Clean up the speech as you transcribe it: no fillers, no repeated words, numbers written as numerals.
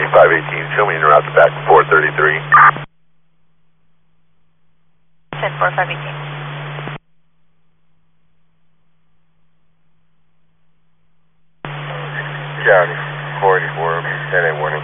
518, show me en route to back 433. 10-4-518. County 484, 10-8-1.